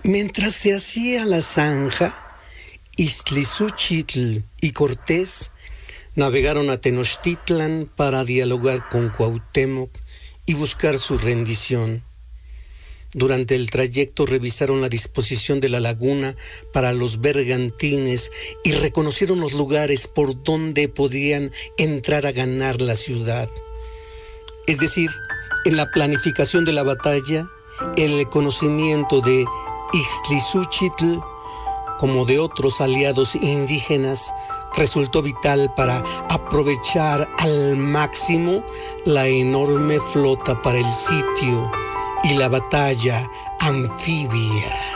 Mientras se hacía la zanja, Ixtlilxóchitl y Cortés navegaron a Tenochtitlan para dialogar con Cuauhtémoc y buscar su rendición. Durante el trayecto revisaron la disposición de la laguna para los bergantines y reconocieron los lugares por donde podían entrar a ganar la ciudad. Es decir, en la planificación de la batalla, el conocimiento de Ixtlilxóchitl como de otros aliados indígenas resultó vital para aprovechar al máximo la enorme flota para el sitio y la batalla anfibia.